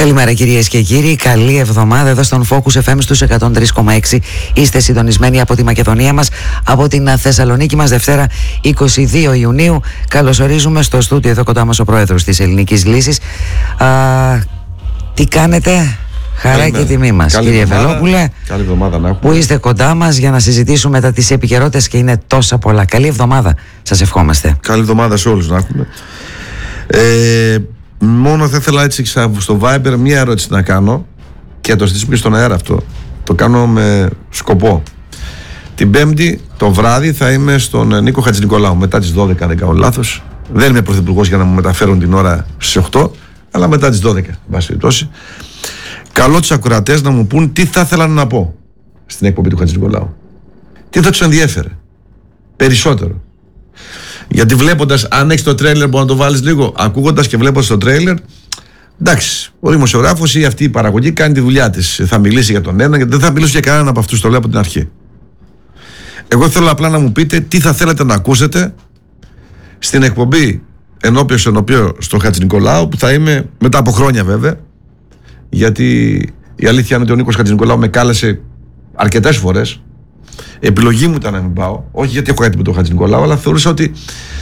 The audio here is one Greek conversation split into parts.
Καλημέρα κυρίες και κύριοι, καλή εβδομάδα εδώ στον Focus FM στους 103,6. Είστε συντονισμένοι από τη Μακεδονία μας, από την Θεσσαλονίκη μας, Δευτέρα 22 Ιουνίου. Καλωσορίζουμε στο στούντιο εδώ κοντά μας ο πρόεδρος της Ελληνικής Λύσης. Τι κάνετε? Χαρά και τιμή μας, κύριε Βελόπουλε, καλή εβδομάδα να που είστε κοντά μας για να συζητήσουμε μετά τις επικαιρότητες και είναι τόσα πολλά. Καλή εβδομάδα σας ευχόμαστε. Καλή εβδομάδα σε όλους να έχουμε. Μόνο θα ήθελα έτσι στο Viber μία ερώτηση να κάνω και το στήσουμε στον αέρα αυτό. Το κάνω με σκοπό. Την Πέμπτη το βράδυ θα είμαι στον Νίκο Χατζηνικολάου μετά τις 12, αν δεν κάνω λάθος. Δεν είμαι πρωθυπουργός για να μου μεταφέρουν την ώρα στις 8, αλλά μετά τις 12, βάση περιπτώσει. Καλώ τους ακροατές να μου πούν τι θα ήθελαν να πω στην εκπομπή του Χατζηνικολάου. Τι θα τους ενδιέφερε περισσότερο. Γιατί βλέποντας, αν έχεις το τρέιλερ, μπορεί να το βάλεις λίγο. Ακούγοντας και βλέποντας το τρέιλερ, εντάξει, ο δημοσιογράφος ή αυτή η παραγωγή κάνει τη δουλειά της. Θα μιλήσει για τον ένα, γιατί δεν θα μιλήσω για κανέναν από αυτούς, το λέω από την αρχή. Εγώ θέλω απλά να μου πείτε τι θα θέλετε να ακούσετε στην εκπομπή ενώπιο στο Χατζηνικολάου, που θα είμαι μετά από χρόνια βέβαια. Γιατί η αλήθεια είναι ότι ο Νίκος Χατζηνικολάου με κάλεσε αρκετές φορές. Επιλογή μου ήταν να μην πάω, όχι γιατί έχω κάτι με τον Χατζηνικολάου, αλλά θεωρούσα ότι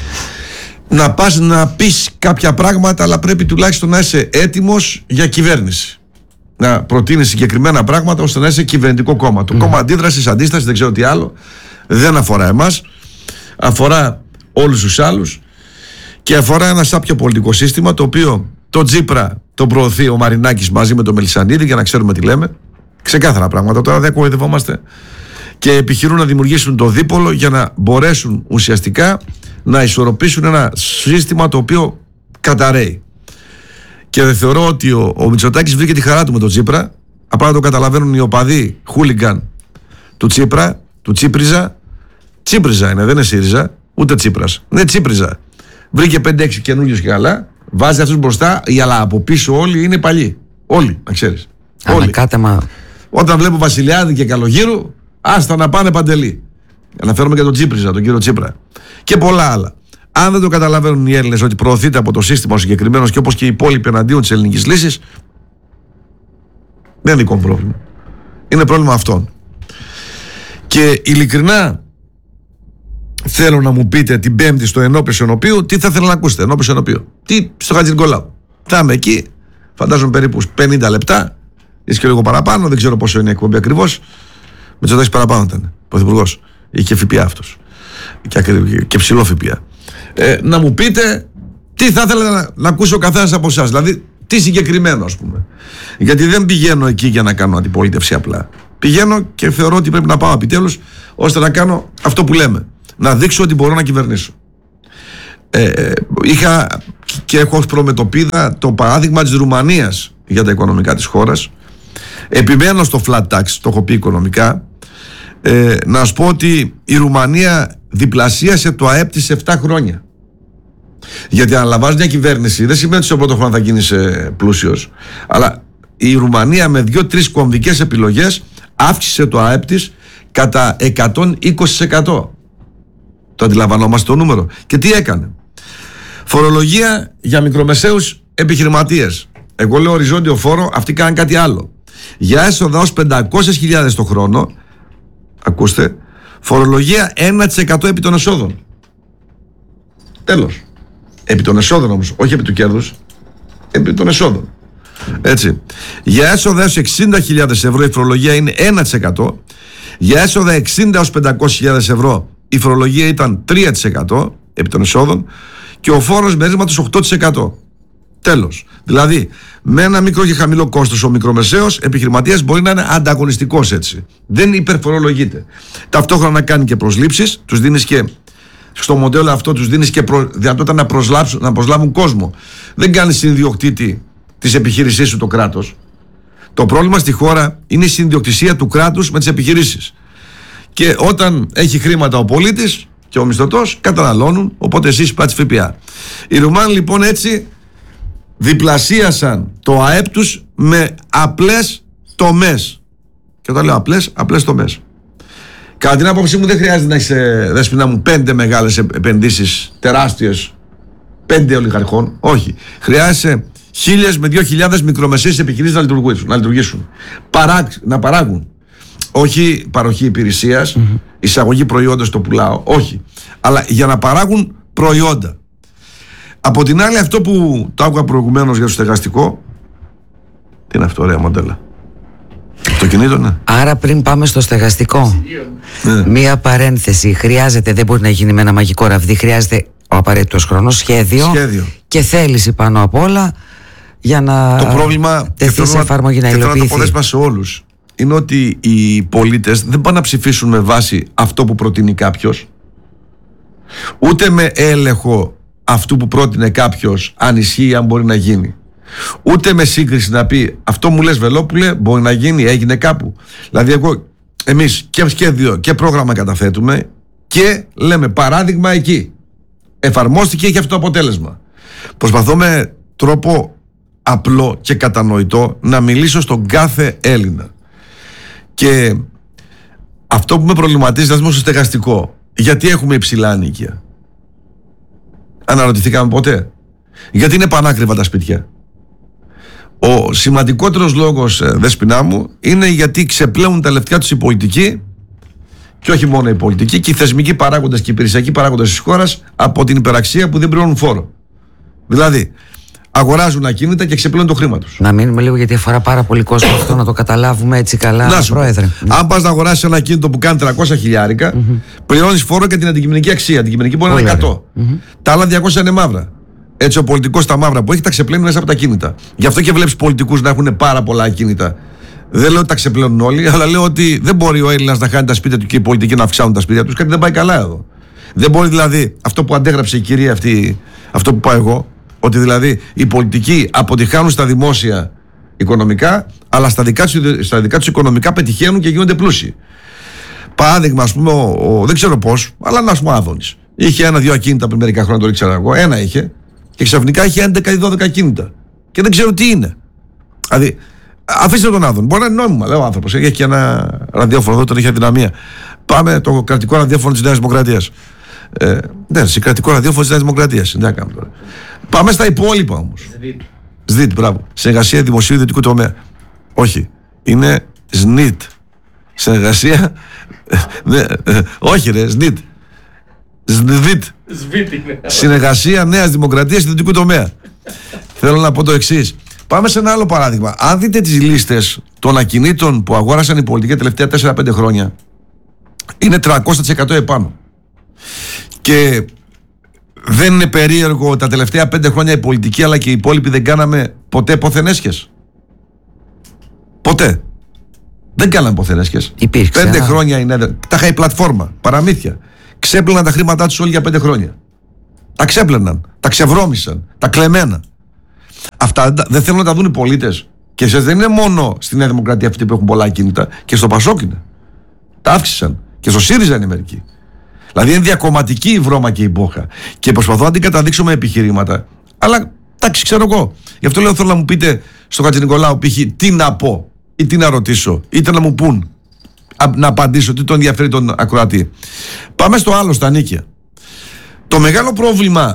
να πας να πεις κάποια πράγματα, αλλά πρέπει τουλάχιστον να είσαι έτοιμος για κυβέρνηση. Να προτείνεις συγκεκριμένα πράγματα ώστε να είσαι κυβερνητικό κόμμα. Το κόμμα αντίδρασης, αντίστασης, δεν ξέρω τι άλλο, δεν αφορά εμάς. Αφορά όλους τους άλλους και αφορά ένα σάπιο πολιτικό σύστημα, το οποίο το Τσίπρα τον προωθεί ο Μαρινάκης μαζί με τον Μελισσανίδη, για να ξέρουμε τι λέμε. Ξεκάθαρα πράγματα, τώρα δεν κοροϊδευόμαστε. Και επιχειρούν να δημιουργήσουν το δίπολο για να μπορέσουν ουσιαστικά να ισορροπήσουν ένα σύστημα το οποίο καταραίει. Και θεωρώ ότι ο Μητσοτάκης βρήκε τη χαρά του με τον Τσίπρα. Απλά να το καταλαβαίνουν οι οπαδοί χούλιγκαν του Τσίπρα, του Τσίπριζα. Τσίπριζα είναι, δεν είναι ΣΥΡΙΖΑ, ούτε Τσίπρας. Είναι Τσίπριζα. Βρήκε 5-6 καινούριους και καλά. Βάζει αυτούς μπροστά, αλλά από πίσω όλοι είναι παλιοί. Όλοι, να ξέρεις. Ανακάτεμα. Όταν βλέπω Βασιλιάδη και Καλογύρου, άστα να πάνε Παντελή. Αναφέρομαι και τον Τσίπριζα, τον κύριο Τσίπρα. Και πολλά άλλα. Αν δεν το καταλαβαίνουν οι Έλληνες ότι προωθείται από το σύστημα ο συγκεκριμένος και όπως και οι υπόλοιποι εναντίον της ελληνικής λύσης, δεν είναι δικό μου πρόβλημα. Είναι πρόβλημα αυτών. Και ειλικρινά θέλω να μου πείτε την Πέμπτη στο ενώπιος ενωπίου τι θα ήθελα να ακούσετε. Ενώπιος ενωπίου. Τι στο Χατζηνικολάου. Θα είμαι εκεί, φαντάζομαι περίπου 50 λεπτά, ίσως και λίγο παραπάνω, δεν ξέρω πόσο είναι η εκπομπή ακριβώς. Μητσοτάκης παραπάνω ήταν, πρωθυπουργός. Είχε ΦΠΑ αυτός. Και ψηλό ΦΠΑ. Να μου πείτε τι θα ήθελα να ακούσω ο καθένας από εσάς. Δηλαδή, τι συγκεκριμένο, ας πούμε. Γιατί δεν πηγαίνω εκεί για να κάνω αντιπολίτευση απλά. Πηγαίνω και θεωρώ ότι πρέπει να πάω επιτέλους ώστε να κάνω αυτό που λέμε. Να δείξω ότι μπορώ να κυβερνήσω. Είχα και έχω ως προμετωπίδα το παράδειγμα της Ρουμανίας για τα οικονομικά της χώρας. Επιμένω στο flat tax, το έχω πει οικονομικά. Να σας πω ότι η Ρουμανία διπλασίασε το ΑΕΠ της σε 7 χρόνια. Γιατί αν λαμβάνεις μια κυβέρνηση, δεν σημαίνει ότι στο πρώτο χρόνο θα γίνεις πλούσιος. Αλλά η Ρουμανία με 2-3 κομβικές επιλογές αύξησε το ΑΕΠ της κατά 120%. Το αντιλαμβανόμαστε το νούμερο. Και τι έκανε? Φορολογία για μικρομεσαίους επιχειρηματίες. Εγώ λέω οριζόντιο φόρο, αυτοί κάνουν κάτι άλλο. Για έσοδα ως 500.000 το χρόνο, ακούστε, φορολογία 1% επί των εσόδων. Τέλος. Επί των εσόδων όμως, όχι επί του κέρδους, επί των εσόδων. Έτσι. Για έσοδα έως 60.000 ευρώ η φορολογία είναι 1%. Για έσοδα 60 έως 500.000 ευρώ η φορολογία ήταν 3% επί των εσόδων και ο φόρος μερίσματος 8%. Τέλος. Δηλαδή, με ένα μικρό και χαμηλό κόστος ο μικρομεσαίος επιχειρηματίας μπορεί να είναι ανταγωνιστικός έτσι. Δεν υπερφορολογείται. Ταυτόχρονα να κάνει και προσλήψεις, τους δίνεις και στο μοντέλο αυτό τους δίνεις και δυνατότητα να προσλάβουν κόσμο. Δεν κάνεις συνδιοκτήτη της επιχείρησής σου το κράτος. Το πρόβλημα στη χώρα είναι η συνδιοκτησία του κράτους με τις επιχειρήσεις. Και όταν έχει χρήματα ο πολίτης και ο μισθωτός, καταναλώνουν, οπότε εσείς πλάτης ΦΠΑ. Οι Ρουμάνοι λοιπόν έτσι διπλασίασαν το ΑΕΠ τους με απλές τομές. Και όταν λέω απλές τομές. Κατά την άποψή μου δεν χρειάζεται να έχεις, Δέσποινα μου, 5 μεγάλες επενδύσεις τεράστιες, 5 ολιγαρχών. Όχι. Χρειάζεσαι 1.000 με 2.000 μικρομεσαίες επιχειρήσεις να λειτουργήσουν. Να παράγουν. Όχι παροχή υπηρεσίας, εισαγωγή προϊόντα στο πουλάω, όχι. Αλλά για να παράγουν προϊόντα. Από την άλλη, αυτό που το άκουγα προηγουμένως για το στεγαστικό, τι είναι αυτό, ωραία μοντέλα. Το κινήτο, ναι. Άρα πριν πάμε στο στεγαστικό, μία παρένθεση. Χρειάζεται, δεν μπορεί να γίνει με ένα μαγικό ραβδί, χρειάζεται ο απαραίτητος χρόνος, σχέδιο και θέληση πάνω απ' όλα για να το πρόβλημα, τεθεί σε εφαρμογή, να υλοποιηθεί. Και θέλω να το πω σε όλους, είναι ότι οι πολίτες δεν πάνε να ψηφίσουν με βάση αυτό που προτείνει κάποιος, ούτε με έλεγχο αυτού που πρότεινε κάποιος, αν ισχύει, αν μπορεί να γίνει. Ούτε με σύγκριση να πει αυτό μου λες Βελόπουλε, μπορεί να γίνει, έγινε κάπου. Δηλαδή εμείς και σχέδιο και πρόγραμμα καταθέτουμε και λέμε παράδειγμα εκεί. Εφαρμόστηκε, έχει αυτό το αποτέλεσμα. Προσπαθώ με τρόπο απλό και κατανοητό να μιλήσω στον κάθε Έλληνα. Και αυτό που με προβληματίζει, δηλαδή στο στεγαστικό, γιατί έχουμε υψηλά ενοίκια. Αναρωτηθήκαμε ποτέ? Γιατί είναι πανάκριβα τα σπίτια. Ο σημαντικότερος λόγος, Δέσποινα μου, είναι γιατί ξεπλέουν τα λεφτιά τους οι πολιτικοί, και όχι μόνο οι πολιτικοί, και οι θεσμικοί παράγοντες και οι υπηρεσιακοί παράγοντες της χώρας από την υπεραξία που δεν πληρώνουν φόρο. Δηλαδή, αγοράζουν ακίνητα και ξεπλένουν το χρήμα τους. Να μείνουμε λίγο, γιατί αφορά πάρα πολύ κόσμο αυτό, να το καταλάβουμε έτσι καλά, Πρόεδρε. Αν πας να αγοράσεις ένα ακίνητο που κάνει 300 χιλιάρικα, πληρώνεις φόρο και την αντικειμενική αξία. Την αντικειμενική μπορεί να είναι 100. Τα άλλα 200 είναι μαύρα. Έτσι, ο πολιτικός τα μαύρα που έχει τα ξεπλένει μέσα από τα ακίνητα. Γι' αυτό και βλέπεις πολιτικούς να έχουν πάρα πολλά ακίνητα. Δεν λέω ότι τα ξεπλένουν όλοι, αλλά λέω ότι δεν μπορεί ο Έλληνας να χάνει τα σπίτια του και οι πολιτικοί να αυξάνουν τα σπίτια τους. Κάτι δεν πάει καλά εδώ. Δεν μπορεί δηλαδή αυτό που αντέγραψε η κυρία αυτή, αυτό που πάω εγώ, ότι δηλαδή οι πολιτικοί αποτυχάνουν στα δημόσια οικονομικά, αλλά στα δικά τους οικονομικά πετυχαίνουν και γίνονται πλούσιοι. Παράδειγμα, ας πούμε, δεν ξέρω πώς, αλλά να πούμε, Άδωνης. Είχε 1-2 ακίνητα πριν μερικά χρόνια, το ήξερα εγώ. Ένα είχε. Και ξαφνικά είχε 11-12 ακίνητα. Και δεν ξέρω τι είναι. Δηλαδή, αφήστε τον Άδων. Μπορεί να είναι νόμιμα, λέει ο άνθρωπος. Έχει και ένα ραδιόφωνο εδώ, τον είχε αδυναμία. Πάμε το κρατικό ραδιόφωνο της Νέας Δημοκρατίας. Ναι, κρατικό ραδιόφωνο της Νέας Δημοκρατίας. Δεν κάνουμε τώρα. Πάμε στα υπόλοιπα όμως. ΣΔΙΤ, μπράβο. Συνεργασία δημοσίου ιδιωτικού τομέα. Όχι. Είναι ΣΝΙΤ. Συνεργασία. Όχι, ρε, ΣΝΙΤ. ΣΔΙΤ. Συνεργασία Νέας Δημοκρατίας ιδιωτικού τομέα. Θέλω να πω το εξής. Πάμε σε ένα άλλο παράδειγμα. Αν δείτε τις λίστες των ακινήτων που αγόρασαν οι πολιτικοί τα τελευταία 4-5 χρόνια, είναι 300% επάνω. Και δεν είναι περίεργο τα τελευταία 5 χρόνια οι πολιτικοί αλλά και οι υπόλοιποι δεν κάναμε ποτέ ποθενέσχες. Ποτέ. Δεν κάναμε ποθενέσχες. 5 χρόνια είναι. Τα είχα η πλατφόρμα. Παραμύθια. Ξέπλαιναν τα χρήματά τους όλοι για 5 χρόνια. Τα ξέπλαιναν. Τα ξεβρώμησαν. Τα κλεμμένα. Αυτά δεν θέλουν να τα δουν οι πολίτες. Και εσείς δεν είναι μόνο στη Νέα Δημοκρατία αυτοί που έχουν πολλά ακίνητα, και στο Πασόκ είναι. Τα αύξησαν. Και στο ΣΥΡΙΖΑ είναι μερικοί. Δηλαδή είναι διακομματική η βρώμα και η μπόχα. Και προσπαθώ να την καταδείξω με επιχειρήματα. Αλλά εντάξει, ξέρω εγώ. Γι' αυτό λέω: θέλω να μου πείτε στο Χατζηνικολάου π.χ. τι να πω ή τι να ρωτήσω, είτε να μου πούν, να απαντήσω, τι τον ενδιαφέρει τον ακροατή. Πάμε στο άλλο, στα νίκια. Το μεγάλο πρόβλημα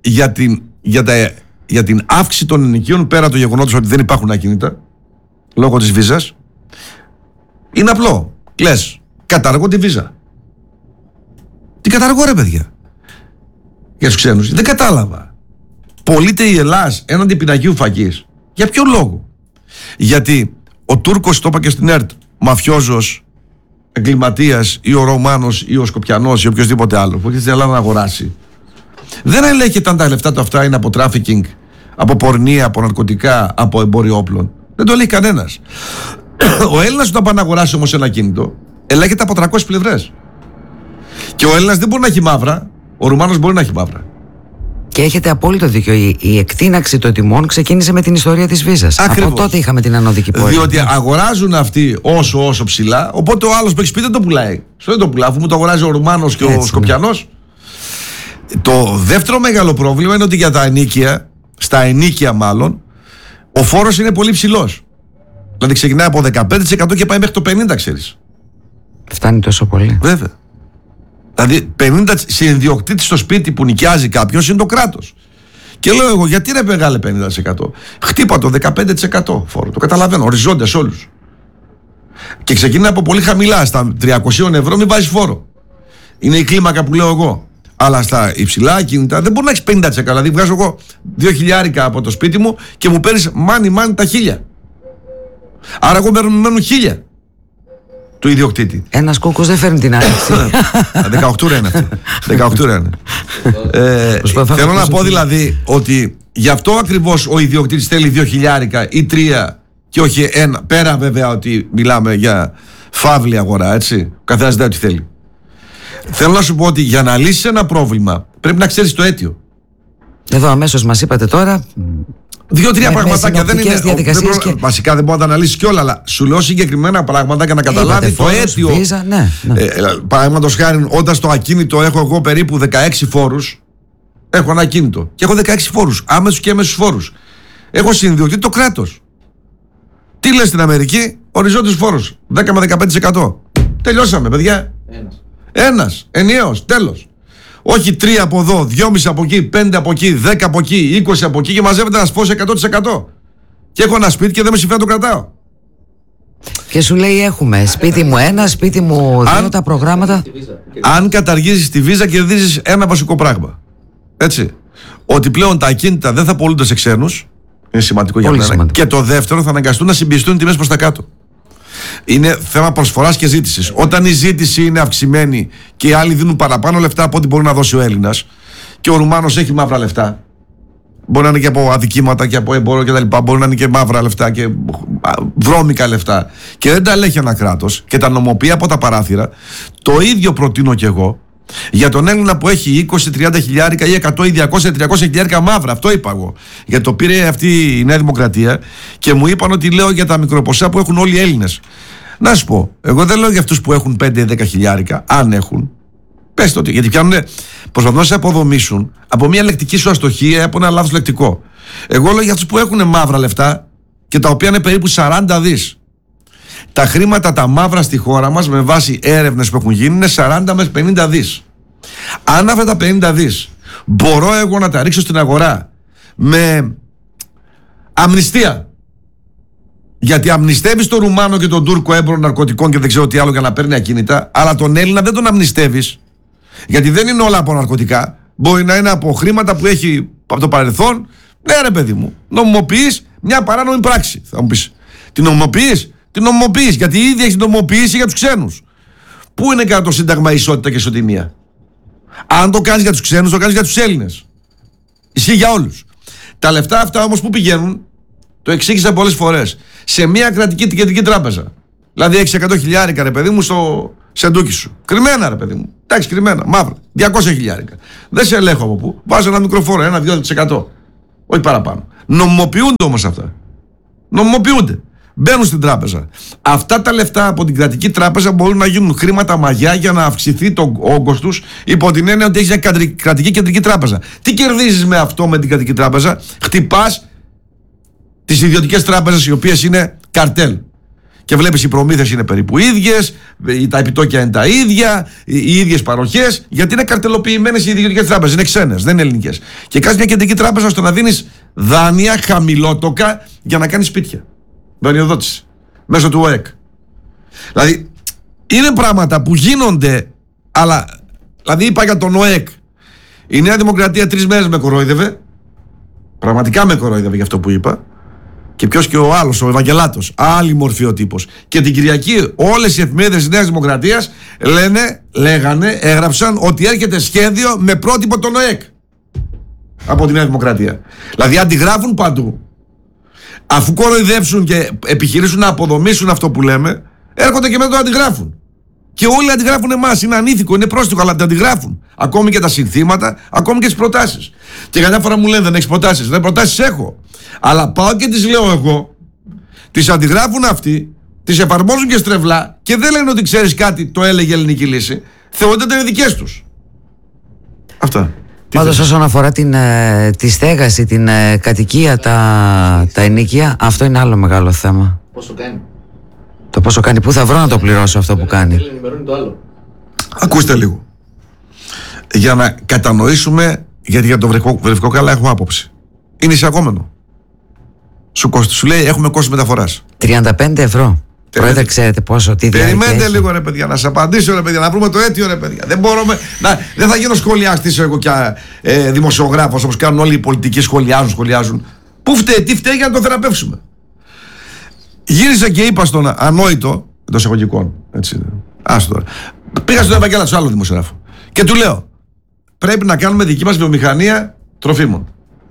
για την αύξηση των ενοικίων, πέρα το γεγονότος ότι δεν υπάρχουν ακίνητα λόγω της βίζας, είναι απλό. Λες, καταργώ τη βίζα. Τι καταργώ, ρε παιδιά? Για τους ξένους. Δεν κατάλαβα. Πωλείται η Ελλάς έναντι πινακίου φακής. Για ποιο λόγο? Γιατί ο Τούρκος, το είπα και στην ΕΡΤ, μαφιόζος, εγκληματίας ή ο Ρωμάνος ή ο Σκοπιανός ή οποιοδήποτε άλλο που έχει στην Ελλάδα να αγοράσει, δεν ελέγχεται αν τα λεφτά του αυτά είναι από τράφικινγκ, από πορνεία, από ναρκωτικά, από εμπόριο όπλων. Δεν το ελέγχει κανένας. Ο Έλληνας όταν πάει να αγοράσει όμως ένα κίνητο, ελέγχεται από 300 πλευρές. Και ο Έλληνας δεν μπορεί να έχει μαύρα, ο Ρουμάνος μπορεί να έχει μαύρα. Και έχετε απόλυτο δίκιο. Η εκτείναξη των τιμών ξεκίνησε με την ιστορία της βίζας. Ακριβώς. Από τότε είχαμε την ανώδικη πορεία. Διότι αγοράζουν αυτοί όσο ψηλά, οπότε ο άλλος που έχει σπίτι δεν το πουλάει. Δεν το πουλάει, αφού μου το αγοράζει ο Ρουμάνος και ο Σκοπιανός. Το δεύτερο μεγάλο πρόβλημα είναι ότι για τα ενίκια, στα ενίκια μάλλον, ο φόρος είναι πολύ ψηλός. Δηλαδή ξεκινάει από 15% και πάει μέχρι το 50%, ξέρεις. Φτάνει τόσο πολύ. Βέβαια. Δηλαδή 50% συνδιοκτήτη στο σπίτι που νοικιάζει κάποιος είναι το κράτος. Και λέω εγώ, γιατί ρε μεγάλε 50%? Χτύπα το 15% φόρο. Το καταλαβαίνω, οριζόντια σε όλους. Και ξεκινά από πολύ χαμηλά. Στα 300 ευρώ μην βάζεις φόρο. Είναι η κλίμακα που λέω εγώ. Αλλά στα υψηλά κινητά δεν μπορεί να έχεις 50%. Δηλαδή βγάζω εγώ 2.000 από το σπίτι μου και μου παίρνεις μάνι τα 1.000. Άρα εγώ μένουν 1.000 του ιδιοκτήτη. Ένας κούκκος δεν φέρνει την άνοιξη. 18 είναι αυτό. 18 είναι. Θέλω να πω δηλαδή ότι γι' αυτό ακριβώς ο ιδιοκτήτης θέλει 2.000 ή 3 και όχι 1. Πέρα βέβαια ότι μιλάμε για φαύλη αγορά, έτσι. Ο καθένας ζητάει ό,τι θέλει. Θέλω να σου πω ότι για να λύσεις ένα πρόβλημα πρέπει να ξέρεις το αίτιο. Εδώ αμέσως μας είπατε τώρα. 2-3 πραγματάκια δεν είναι. Βασικά δεν μπορώ να τα αναλύσεις κιόλα, αλλά σου λέω συγκεκριμένα πράγματα για να καταλάβει το αίτιο. Ναι. Παραδείγματος χάρη, όταν στο ακίνητο έχω εγώ περίπου 16 φόρους, έχω ένα ακίνητο και έχω 16 φόρους, άμεσους και έμεσους φόρους. Έχω συνδιοκτήτη το κράτος. Τι λες στην Αμερική? Οριζόντιος φόρος 10 με 15%. Τελειώσαμε, παιδιά. Ένας, ενιαίος, τέλος. Όχι 3 από εδώ, 2,5 από εκεί, 5 από εκεί, 10 από εκεί, 20 από εκεί και μαζεύεται ένα φως 100%. Και έχω ένα σπίτι και δεν με συμφέρει να το κρατάω. Και σου λέει έχουμε σπίτι μου ένα, σπίτι μου δύο, τα προγράμματα. Αν καταργήσεις τη βίζα κερδίζεις ένα βασικό πράγμα. Έτσι. Ότι πλέον τα ακίνητα δεν θα πωλούνται σε ξένους. Είναι σημαντικό για μένα. Σημαντικό. Και το δεύτερο, θα αναγκαστούν να συμπιστούν τιμές προς τα κάτω. Είναι θέμα προσφοράς και ζήτησης. Όταν η ζήτηση είναι αυξημένη και οι άλλοι δίνουν παραπάνω λεφτά από ό,τι μπορεί να δώσει ο Έλληνας και ο Ρουμάνος έχει μαύρα λεφτά, μπορεί να είναι και από αδικήματα και από εμπόριο κτλ. Μπορεί να είναι και μαύρα λεφτά και βρώμικα λεφτά και δεν τα ελέγχει ένα κράτος και τα νομοποιεί από τα παράθυρα. Το ίδιο προτείνω κι εγώ για τον Έλληνα που έχει 20-30 χιλιάρικα ή 100 ή 200-300 χιλιάρικα μαύρα. Αυτό είπα εγώ. Γιατί το πήρε αυτή η Νέα Δημοκρατία και μου είπαν ότι λέω για τα μικροποσά που έχουν όλοι οι Έλληνες. Να σου πω, εγώ δεν λέω για αυτούς που έχουν 5-10 χιλιάρικα, αν έχουν. Πες το, γιατί προσπαθούν να σε αποδομήσουν από μια λεκτική σου αστοχία ή από ένα λάθος λεκτικό. Εγώ λέω για αυτούς που έχουν μαύρα λεφτά και τα οποία είναι περίπου 40 δις. Τα χρήματα τα μαύρα στη χώρα μας με βάση έρευνες που έχουν γίνει είναι 40 με 50 δις. Αν αυτά τα 50 δις μπορώ εγώ να τα ρίξω στην αγορά με αμνηστία, γιατί αμνηστεύεις τον Ρουμάνο και τον Τούρκο έμπορο ναρκωτικών και δεν ξέρω τι άλλο για να παίρνει ακίνητα, αλλά τον Έλληνα δεν τον αμνηστεύεις, γιατί δεν είναι όλα από ναρκωτικά. Μπορεί να είναι από χρήματα που έχει από το παρελθόν. Ναι, ρε παιδί μου, νομιμοποιείς μια παράνομη πράξη. Θα μου πεις, την νομιμοποιείς? Την νομιμοποιείς, γιατί ήδη έχεις νομιμοποιήσει για τους ξένους. Πού είναι κατά το Σύνταγμα ισότητα και ισοτιμία? Αν το κάνεις για τους ξένους, το κάνεις για τους Έλληνες. Ισχύει για όλους. Τα λεφτά αυτά όμως που πηγαίνουν, το εξήγησα πολλές φορές, σε μια κρατική κεντρική τράπεζα. Δηλαδή έχεις 100 χιλιάρικα, ρε παιδί μου, στο σεντούκι σου. Κρυμμένα, ρε παιδί μου. Εντάξει, κρυμμένα, μαύρα. 200 χιλιάρικα. Δεν σε ελέγχω από πού. Βάζω ένα μικροφόρο, 1-2%. Όχι παραπάνω. Νομιμοποιούνται όμως αυτά. Νομιμοποιούνται. Μπαίνουν στην τράπεζα. Αυτά τα λεφτά από την κρατική τράπεζα μπορούν να γίνουν χρήματα μαγιά για να αυξηθεί το όγκος τους, υπό την έννοια ότι έχεις μια κρατική κεντρική τράπεζα. Τι κερδίζεις με αυτό, με την κρατική τράπεζα? Χτυπάς τις ιδιωτικές τράπεζες, οι οποίες είναι καρτέλ. Και βλέπεις οι προμήθειες είναι περίπου ίδιες, τα επιτόκια είναι τα ίδια, οι ίδιες παροχές, γιατί είναι καρτελοποιημένες οι ιδιωτικές τράπεζες, είναι ξένες, δεν είναι ελληνικές. Και κάνεις μια κεντρική τράπεζα ώστε να δίνεις δάνεια χαμηλότοκα για να κάνεις σπίτια. Δανειοδότηση μέσω του ΟΕΚ. Δηλαδή είναι πράγματα που γίνονται, αλλά δηλαδή είπα για τον ΟΕΚ, η Νέα Δημοκρατία 3 μέρες με κορόιδευε, πραγματικά με κορόιδευε για αυτό που είπα, και ποιος και ο άλλος, ο Ευαγγελάτος, άλλη μορφή ο τύπος. Και την Κυριακή όλες οι εφημερίδες της Νέας Δημοκρατίας λέγανε, έγραψαν ότι έρχεται σχέδιο με πρότυπο τον ΟΕΚ από τη Νέα Δημοκρατία. Δηλαδή αντιγράφουν παντού. Αφού κοροϊδέψουν και επιχειρήσουν να αποδομήσουν αυτό που λέμε, έρχονται και μετά το αντιγράφουν. Και όλοι αντιγράφουν εμάς. Είναι ανήθικο, είναι πρόστιχο, αλλά το αντιγράφουν. Ακόμη και τα συνθήματα, ακόμη και τις προτάσεις. Και καμιά φορά μου λένε δεν έχεις προτάσεις. Δεν, προτάσεις έχω. Αλλά πάω και τις λέω εγώ, τις αντιγράφουν αυτοί, τις εφαρμόζουν και στρεβλά και δεν λένε ότι ξέρεις κάτι, το έλεγε η ελληνική λύση. Θεωρούνται ότι είναι δικές τους. Αυτά. Πάντως όσον αφορά τη στέγαση, την κατοικία, τα ενίκια, αυτό είναι άλλο μεγάλο θέμα. Πόσο κάνει? Το πόσο κάνει, πού θα βρω να το πληρώσω αυτό που κάνει. Το άλλο. Ακούστε λίγο. Για να κατανοήσουμε, γιατί για το βρεφικό καλά έχουμε άποψη. Είναι εισαγόμενο. Σου λέει έχουμε κόστος μεταφοράς. 35 ευρώ. Πρόεδρε, ξέρετε πόσο, τι διάρκεια Περιμένετε έχει? λίγο ρε παιδιά, να σας απαντήσω ρε παιδιά, να βρούμε το αίτιο ρε παιδιά. Δεν θα γίνω σχολιαστής εγώ και δημοσιογράφος όπως κάνουν όλοι οι πολιτικοί, σχολιάζουν. Πού φταίει, τι φταίει για να το θεραπεύσουμε. Γύρισα και είπα στον ανόητο, εντός εισαγωγικών, έτσι, άστο τώρα. Πήγα στον Ευαγγέλα του άλλο δημοσιογράφο και του λέω, πρέπει να κάνουμε δική μας βιομηχανία τροφίμων.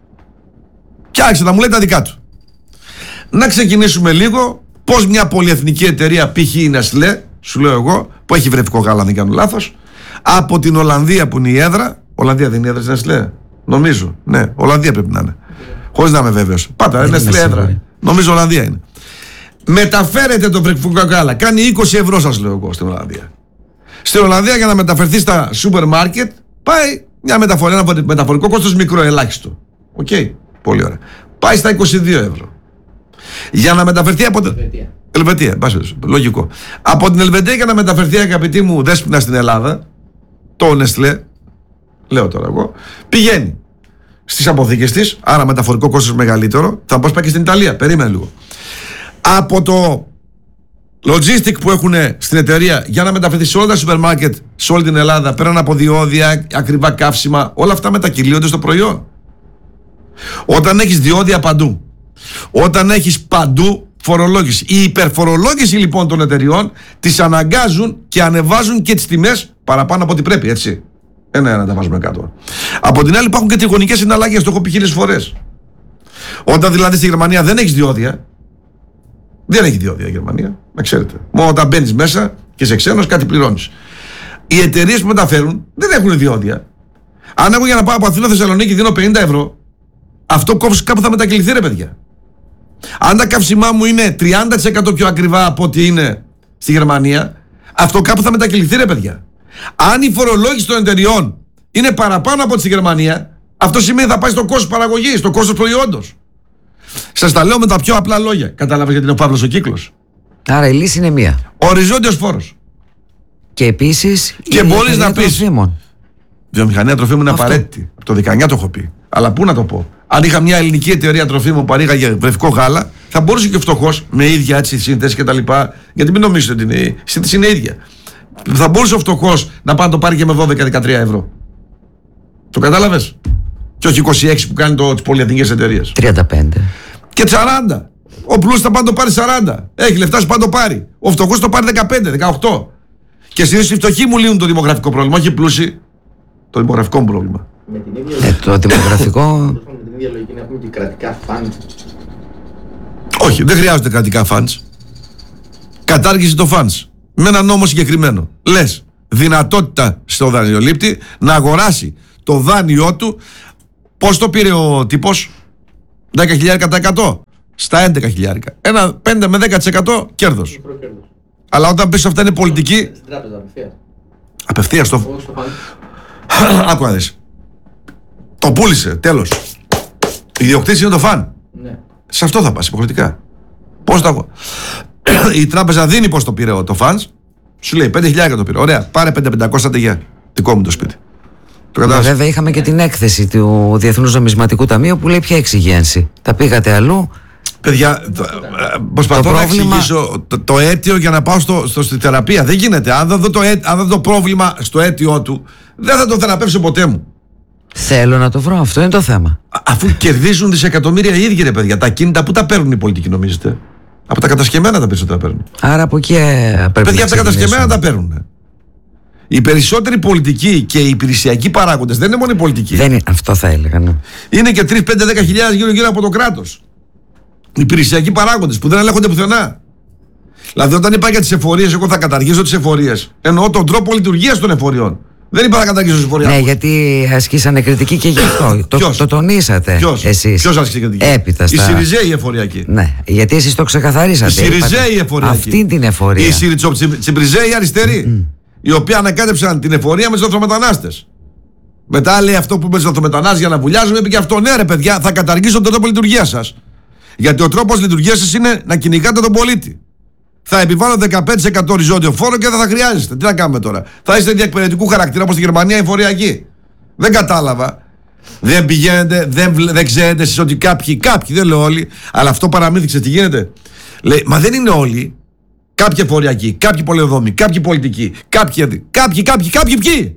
Και άρχισε να μου λέει τα δικά του. Να ξεκινήσουμε λίγο. Πώς μια πολυεθνική εταιρεία, π.χ. η Nestlé, σου λέω εγώ, που έχει βρεφικό γάλα, αν δεν κάνω λάθος, από την Ολλανδία που είναι η έδρα. Ολλανδία δεν είναι η έδρα της Nestlé? Νομίζω. Ναι, Ολλανδία πρέπει να είναι. Χωρίς να είμαι βέβαιος. Πάτα, είναι Nestlé έδρα. Νομίζω Ολλανδία είναι. Μεταφέρετε το βρεφικό γάλα. Κάνει 20 ευρώ, σας λέω εγώ, στην Ολλανδία. Στην Ολλανδία για να μεταφερθεί στα σούπερ μάρκετ πάει μια μεταφορά, ένα μεταφορικό κόστος μικρό, ελάχιστο. Οκ, πολύ ωραία. Πάει στα 22 ευρώ. Για να μεταφερθεί από την Ελβετία, λογικό. Από την Ελβετία για να μεταφερθεί, αγαπητή μου δέσποινα, στην Ελλάδα, το Nestlé, λέω τώρα εγώ, πηγαίνει στις αποθήκες της, άρα μεταφορικό κόστος μεγαλύτερο. Θα πω πάει και στην Ιταλία, περίμενε λίγο. Από το logistic που έχουν στην εταιρεία για να μεταφερθεί σε όλα τα σούπερ μάρκετ σε όλη την Ελλάδα, πέραν από διόδια, ακριβά καύσιμα, όλα αυτά μετακυλίονται στο προϊόν. Όταν έχεις διόδια παντού, όταν έχεις παντού φορολόγηση, η υπερφορολόγηση λοιπόν των εταιριών τις αναγκάζουν και ανεβάζουν και τις τιμές παραπάνω από ό,τι πρέπει, έτσι. Ένα τα βάζουμε κάτω. Από την άλλη υπάρχουν και τριγωνικές συναλλαγές, το έχω πει 1000 φορές. Όταν δηλαδή στη Γερμανία δεν έχεις διόδια, δεν έχει διόδια η Γερμανία, να ξέρετε. Μόνο όταν μπαίνεις μέσα και σε ξένος κάτι πληρώνεις. Οι εταιρείες που μεταφέρουν δεν έχουν διόδια. Αν εγώ για να πάω από Αθήνα Θεσσαλονίκη δίνω 50 ευρώ, αυτό κάπου θα μετακυληθεί ρε παιδιά. Αν τα καύσιμά μου είναι 30% πιο ακριβά από ό,τι είναι στη Γερμανία, αυτό κάπου θα μετακυληθεί ρε παιδιά. Αν η φορολόγηση των εταιριών είναι παραπάνω από τη Γερμανία, αυτό σημαίνει θα πάει στο κόστος παραγωγής, στο κόστος προϊόντος. Σας τα λέω με τα πιο απλά λόγια. Κατάλαβες γιατί είναι ο Παύλος ο κύκλος? Άρα η λύση είναι μία. Οριζόντιος φόρος. Και επίσης και μπορείς να πεις τροφίμων. Βιομηχανία τροφίμων είναι απαραίτητη. Από το 19 το έχω πει. Αλλά πού να το πω. Αν είχα μια ελληνική εταιρεία τροφίμων που παρήγαγε βρεφικό γάλα, θα μπορούσε και φτωχός με ίδια έτσι σύνθεση κτλ. Γιατί μην νομίζετε ότι η σύνθεση είναι ίδια. Θα μπορούσε ο φτωχός να πάει να το πάρει και με 12-13 ευρώ. Το κατάλαβες? Και όχι 26 που κάνει τις πολυεθνικές εταιρείες. 35. Και 40. Ο πλούσιος θα πάει να το πάρει 40. Έχει λεφτά, σου πάει να το πάρει. Ο φτωχός το πάρει 15-18. Και συνήθως οι φτωχοί μου λύνουν το δημογραφικό πρόβλημα, όχι οι πλούσιοι. Το δημογραφικό μου πρόβλημα. Το δημογραφικό. Με την ίδια λογική να πούμε και κρατικά funds. Όχι, δεν χρειάζονται κρατικά funds. Κατάργηση το funds. Με ένα νόμο συγκεκριμένο. Λες δυνατότητα στο δανειολήπτη να αγοράσει το δάνειό του. Πώς το πήρε ο τύπος? 10.000 κατά 100. Στα 11.000. Ένα 5 με 10% κέρδος. Αλλά όταν πεις αυτά είναι πολιτική. Στην τράπεζα απευθείας. Απευθείας το. Άκου να δεις. Το πούλησε, τέλος. Η ιδιοκτήτης είναι το φαν. Ναι. Σε αυτό θα πας υποχρεωτικά. Πώς το έχω. Η τράπεζα δίνει πώς το πήρε το φαν. Σου λέει 5.000 το πήρε. Ωραία, πάρε 5.500 για δικό μου το σπίτι. Το κατάλαβες? Βέβαια είχαμε και την έκθεση του Διεθνούς Νομισματικού Ταμείου που λέει ποια εξυγένση. Τα πήγατε αλλού. Παιδιά, προσπαθώ να εξηγήσω το αίτιο για να πάω στη θεραπεία. Δεν γίνεται. Αν δεν δω το πρόβλημα στο αίτιό του, δεν θα το θεραπεύσω ποτέ μου. Θέλω να το βρω, αυτό είναι το θέμα. Αφού κερδίζουν δισεκατομμύρια οι ίδιοι ρε παιδιά. Τα κίνητα που τα παίρνουν οι πολιτικοί, νομίζετε? Από τα κατασκευμένα τα περισσότερα παίρνουν. Άρα από εκεί πρέπει. Παιδιά, από τα κατασκευμένα τα παίρνουν. Οι περισσότεροι πολιτικοί και οι υπηρεσιακοί παράγοντες δεν είναι μόνο οι πολιτικοί. Δεν είναι, αυτό θα έλεγα. Ναι. Είναι και 3, 5, 10 χιλιάδες γύρω-γύρω από το κράτος. Οι υπηρεσιακοί παράγοντες που δεν ελέγχονται πουθενά. Δηλαδή, όταν είπα για τις εφορίες, εγώ θα καταργήσω τις εφορίες. Εννοώ τον τρόπο λειτουργίας των εφοριών. Δεν είπα να καταργήσω τις εφορίες. Ναι, γιατί ασκήσανε κριτική και γι' αυτό. Το τονίσατε. Ποιος ασκήσε κριτική? Έπειτα. Οι Σιριζέοι εφοριακοί. Ναι, γιατί εσείς το ξεκαθαρίσατε. Οι Σιριζέοι εφοριακοί. Αυτή την εφορία. Οι Σιριτσιμπριζέοι αριστεροί. Οι οποίοι ανακάτεψαν την εφορία με τους λαθρομετανάστες. Μετά λέει αυτό που είπε στους λαθρομετανάστες για να βουλιάζουμε, είπε και αυτό. Ναι, ρε παιδιά, θα καταργήσω τον τρόπο λειτουργίας σας. Γιατί ο τρόπος λειτουργίας σας είναι να κυνηγάτε τον πολίτη. Θα επιβάλλω 15% οριζόντιο φόρο και δεν θα χρειάζεστε. Τι να κάνουμε τώρα? Θα είστε διακυβερνητικού χαρακτήρα όπως στη Γερμανία εφοριακή. Δεν κατάλαβα. Δεν πηγαίνετε, δεν ξέρετε εσείς ότι κάποιοι, δεν λέω όλοι, αλλά αυτό παραμύθιξε τι γίνεται. Λέει, μα δεν είναι όλοι. Κάποιοι εφοριακοί, κάποιοι πολεοδόμοι, κάποιοι πολιτικοί, κάποιοι ποιοι.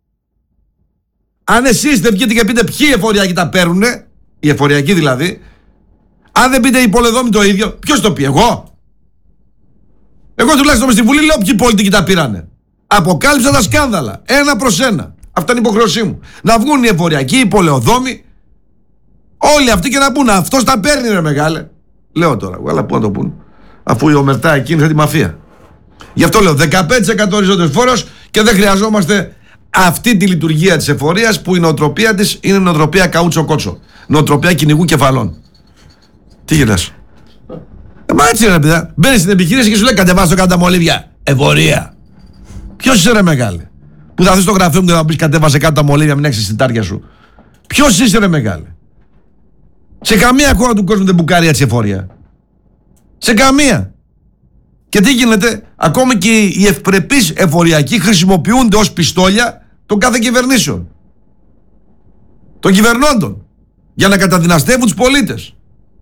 Αν εσείς δεν βγείτε και πείτε ποιοι εφοριακοί τα παίρνουνε, οι εφοριακοί δηλαδή, αν δεν πείτε οι πολεοδόμοι το ίδιο, ποιος το πει, εγώ? Εγώ τουλάχιστον μες στη Βουλή λέω ποιοι πολιτικοί τα πήρανε. Αποκάλυψα τα σκάνδαλα, ένα προς ένα. Αυτά είναι η υποχρεωσή μου. Να βγουν οι εφοριακοί, οι πολεοδόμοι, όλοι αυτοί και να πούνε αυτός τα παίρνει ρε μεγάλε. Λέω τώρα, αλλά πού να το πούν, αφού η ομερτά εκείνη θα τη μαφία. Γι' αυτό λέω 15% οριζόντιος φόρος και δεν χρειαζόμαστε αυτή τη λειτουργία της εφορίας που η νοοτροπία της είναι νοοτροπία καούτσο κότσο. Νοοτροπία κυνηγού κεφαλών. Τι γελάς? Μα έτσι ρε παιδιά. Μπαίνεις στην επιχείρηση και σου λέει κατεβάσω κάτω τα μολύβια. Εφορία. Ποιος είσαι ρε μεγάλε? Που θα δεις στο γραφείο μου και θα πεις κατέβασε κάτω τα μολύβια, μην έχεις τη συντάρια σου. Ποιος είσαι ρε μεγάλε? Σε καμία χώρα του κόσμου δεν μπουκάρει έτσι εφορία. Σε καμία. Και τι γίνεται? Ακόμη και οι ευπρεπείς εφοριακοί χρησιμοποιούνται ως πιστόλια των κάθε κυβερνήσεων, των κυβερνώντων, για να καταδυναστεύουν τους πολίτες.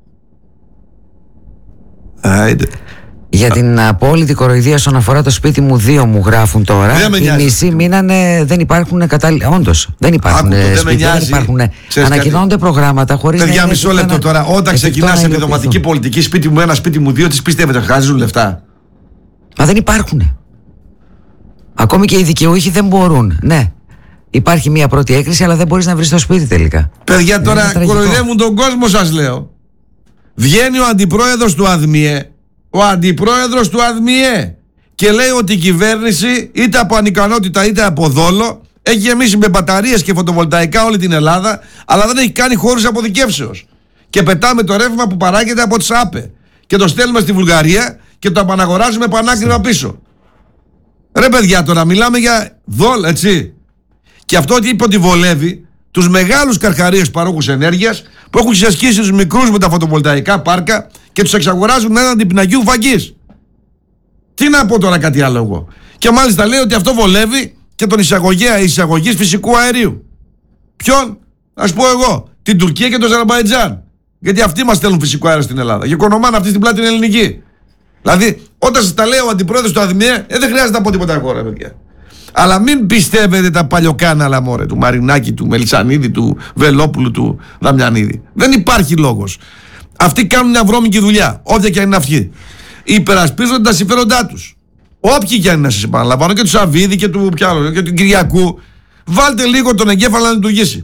Για την απόλυτη κοροϊδία όσον αφορά το σπίτι μου, 2 μου γράφουν τώρα. Οι μισοί μείνανε, δεν υπάρχουν κατάλληλα. Όντως, δεν υπάρχουν σπίτια, δεν υπάρχουν. Ανακοινώνονται προγράμματα χωρίς. Παιδιά, μισό λεπτό τώρα. Όταν ξεκινάς επιδοματική πολιτική, σπίτι μου 1, σπίτι μου 2, τις πιστεύετε, χάζουν λεφτά? Μα δεν υπάρχουν. Ακόμη και οι δικαιούχοι δεν μπορούν. Ναι. Υπάρχει μια πρώτη έκρηση, αλλά δεν μπορείς να βρεις το σπίτι τελικά. Παιδιά, τώρα κοροϊδεύουν τον κόσμο, σας λέω. Βγαίνει ο αντιπρόεδρος του ΑΔΜΙΕ. Και λέει ότι η κυβέρνηση είτε από ανικανότητα είτε από δόλο έχει γεμίσει με μπαταρίες και φωτοβολταϊκά όλη την Ελλάδα, αλλά δεν έχει κάνει χώρους αποθηκεύσεως. Και πετάμε το ρεύμα που παράγεται από τις ΑΠΕ και το στέλνουμε στη Βουλγαρία και το επαναγοράζουμε πανάκριβα πίσω. Ρε παιδιά, τώρα μιλάμε για δόλο, έτσι. Και αυτό ότι είπε ότι βολεύει τους μεγάλους καρχαρίες παρόχους ενέργειας που έχουν ξεσκίσει τους μικρούς με τα φωτοβολταϊκά πάρκα και τους εξαγοράζουν έναντι πινακίου φαγής. Τι να πω τώρα κάτι άλλο εγώ? Και μάλιστα λέει ότι αυτό βολεύει και τον εισαγωγέα εισαγωγής φυσικού αερίου. Ποιον? Ας πω εγώ, την Τουρκία και το Αζερμπαϊτζάν. Γιατί αυτοί μας στέλνουν φυσικό αέριο στην Ελλάδα. Και οικονομάνε αυτή στην πλάτη την ελληνική. Δηλαδή, όταν σας τα λέει ο αντιπρόεδρος του ΑΔΜΙΕ, δεν χρειάζεται να πω τίποτα ακόμα, παιδιά. Αλλά μην πιστεύετε τα παλιοκάναλα, μωρέ, του Μαρινάκη, του Μελισσανίδη, του Βελόπουλου, του Δαμιανίδη. Δεν υπάρχει λόγος. Αυτοί κάνουν μια βρώμικη δουλειά, όποια και αν είναι αυτή. Υπερασπίζονται τα συμφέροντά τους. Όποιοι και αν είναι, να σας επαναλαμβάνω, και του Σαββίδη και του πιάλου και του Κυριακού, βάλτε λίγο τον εγκέφαλο να λειτουργήσει.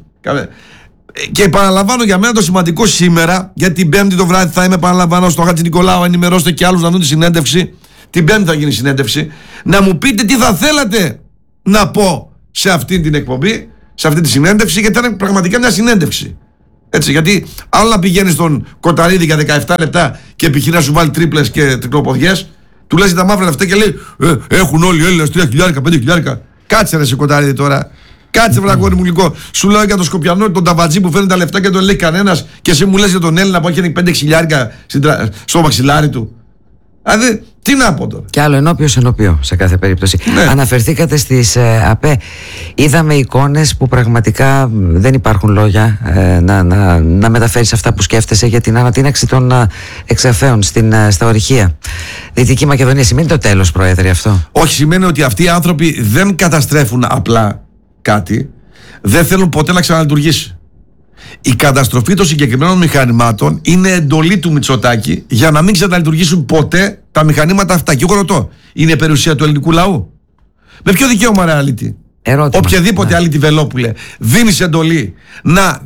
Και επαναλαμβάνω για μένα το σημαντικό σήμερα, γιατί την Πέμπτη το βράδυ θα είμαι, επαναλαμβάνω, στο Χατζηνικολάου. Ενημερώστε και άλλους να δουν τη συνέντευξη. Την Πέμπτη θα γίνει συνέντευξη. Να μου πείτε τι θα θέλατε να πω σε αυτή την εκπομπή, σε αυτή τη συνέντευξη, γιατί ήταν πραγματικά μια συνέντευξη. Έτσι, γιατί άλλο να πηγαίνει στον Κοταρίδη για 17 λεπτά και επιχειρεί να σου βάλει τρίπλες και τρικλοποδιές, του λες τα μαύρα λεφτά και λέει έχουν όλοι οι Έλληνες 3.000, 5.000. Κάτσε ρε σε Κοταρίδη τώρα. Κάτσε βραγόρι μου γλυκό. Σου λέω για τον Σκοπιανό, τον Ταβατζή που φέρνει τα λεφτά και τον λέει κανένας, και εσύ μου λες για τον Έλληνα που έχει 5.000 στο μαξιλάρι του. Δηλαδή, τι να πω τώρα. Κι άλλο ενώπιο σε κάθε περίπτωση. Ναι. Αναφερθήκατε στις ΑΠΕ. Είδαμε εικόνες που πραγματικά δεν υπάρχουν λόγια να μεταφέρεις αυτά που σκέφτεσαι για την ανατείναξη των εξαφέων στα ορυχεία. Δυτική Μακεδονία. Σημαίνει το τέλος, Πρόεδρε, αυτό? Όχι, σημαίνει ότι αυτοί οι άνθρωποι δεν καταστρέφουν απλά κάτι, δεν θέλουν ποτέ να ξαναλειτουργήσει. Η καταστροφή των συγκεκριμένων μηχανημάτων είναι εντολή του Μητσοτάκη για να μην ξαναλειτουργήσουν ποτέ τα μηχανήματα αυτά. Και εγώ ρωτώ, είναι περιουσία του ελληνικού λαού? Με ποιο δικαίωμα, ρε αλήτη? Οποιαδήποτε αλήτη Βελόπουλε, δίνεις εντολή να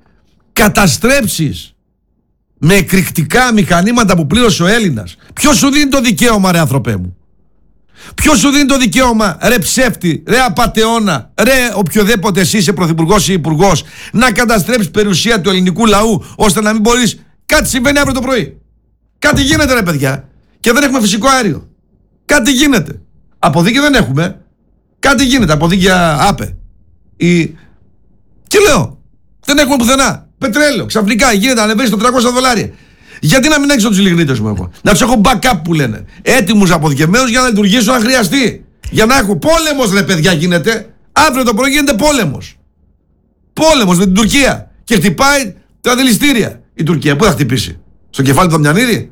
καταστρέψεις με εκρηκτικά μηχανήματα που πλήρωσε ο Έλληνας? Ποιος σου δίνει το δικαίωμα, ρε άνθρωπέ μου? Ποιος σου δίνει το δικαίωμα, ρε ψεύτη, ρε απατεώνα, ρε οποιοδήποτε εσύ είσαι πρωθυπουργός ή υπουργός, να καταστρέψεις περιουσία του ελληνικού λαού ώστε να μην μπορείς? Κάτι συμβαίνει αύριο το πρωί. Κάτι γίνεται, ρε παιδιά. Και δεν έχουμε φυσικό αέριο. Κάτι γίνεται. Αποδίκαια δεν έχουμε. Κάτι γίνεται. Αποδίκαια ΑΠΕ. Και λέω, δεν έχουμε πουθενά. Πετρέλαιο. Ξαφνικά γίνεται, ανεβαίνει στο $300. Γιατί να μην έξω τους λιγνίτες μου εγώ? Να τους έχω backup που λένε. Έτοιμους αποθηκευμένους για να λειτουργήσουν αν χρειαστεί. Για να έχω πόλεμος, ρε παιδιά, γίνεται. Αύριο το πρωί γίνεται πόλεμος. Πόλεμος με την Τουρκία. Και χτυπάει τα δηληστήρια. Η Τουρκία πού θα χτυπήσει? Στο κεφάλι του Δαμιανίδη?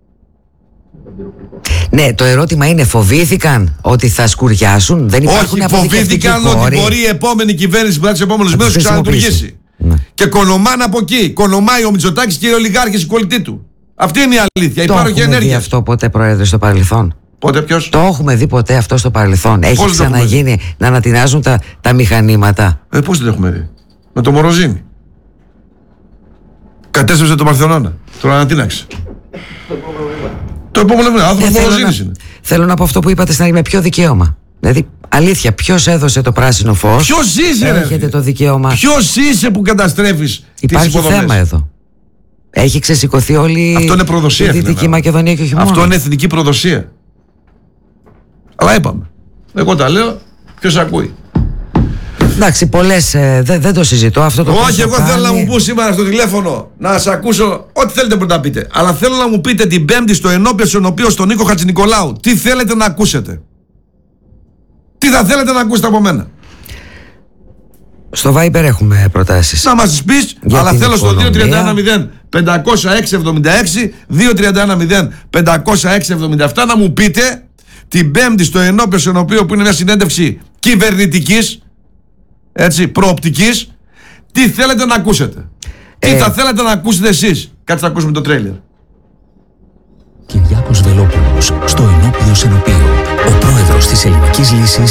Ναι, το ερώτημα είναι, φοβήθηκαν ότι θα σκουριάσουν? Δεν υπάρχουν? Όχι, φοβήθηκαν ότι μπορεί η επόμενη κυβέρνηση που θα έχει επόμενους μήνες να ξαναλειτουργήσει. Ναι. Και κονομάνε από εκεί. Κονομάει ο Μητσοτάκης και οι ολιγάρχες οι κολλητοί του. Αυτή είναι η αλήθεια. Το Υπάρχει έχουμε δει ενέργεια. αυτό ποτέ, Πρόεδρε, στο παρελθόν? Πότε, ποιος? Το έχουμε δει ποτέ αυτό στο παρελθόν? Έχει ξαναγίνει να ανατινάζουν τα μηχανήματα? Πώς δεν το έχουμε δει? Με το Μοροζίνη. Κατέστρεψε το Παρθενώνα. Τώρα ανατείναξε. Το επόμενο βήμα. Άνθρωπος Μοροζίνης είναι. Θέλω να πω αυτό που είπατε στην αρχή, με ποιο δικαίωμα? Δηλαδή, αλήθεια, ποιος έδωσε το πράσινο φως? Ποιος είσαι, ρε? Έχετε το δικαίωμα? Ποιος είσαι που καταστρέφεις τις Υπάρχει υποδομές? θέμα εδώ. Έχει ξεσηκωθεί όλη Αυτό είναι προδοσία, η Δυτική φίλε, Μακεδονία και όχι μόνο. Αυτό είναι εθνική προδοσία. Αλλά είπαμε. Εγώ τα λέω, ποιος ακούει? Εντάξει, πολλές, δεν το συζητώ αυτό το. Όχι, εγώ θέλω να μου πού σήμερα στο τηλέφωνο να σας ακούσω ό,τι θέλετε που να πείτε. Αλλά θέλω να μου πείτε την Πέμπτη στο ενώπιο στον Νίκο Χατζηνικολάου τι θέλετε να ακούσετε. Τι θα θέλετε να ακούσετε από μένα? Στο Viber έχουμε προτάσεις. Να μας τις πεις, αλλά θέλω στο 231-0-506-76 231-0-506-77 να μου πείτε την Πέμπτη στο ενώπιο που είναι μια συνέντευξη κυβερνητικής, έτσι, προοπτικής, τι θέλετε να ακούσετε. Τι θα θέλετε να ακούσετε εσείς? Κάτσε να ακούσουμε το τρέιλερ. Κυριάκος Βελόπουλος στο ενώπιο. Ο πρόεδρος της Ελληνικής Λύσης